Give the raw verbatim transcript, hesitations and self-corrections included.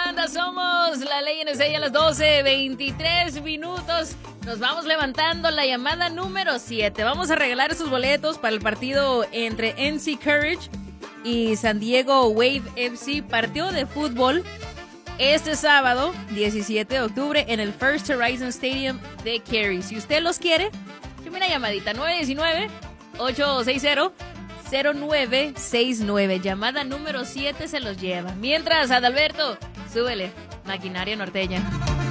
banda, somos la Ley N S A a las doce, veintitrés minutos. Nos vamos levantando la llamada número siete. Vamos a regalar esos boletos para el partido entre N C Courage y San Diego Wave F C, partido de fútbol este sábado, diecisiete de octubre, en el First Horizon Stadium de Cary. Si usted los quiere, llame una llamadita, nueve uno nueve, ocho seis cero, cero nueve seis nueve. Llamada número siete se los lleva. Mientras, Adalberto, súbele, Maquinaria Norteña.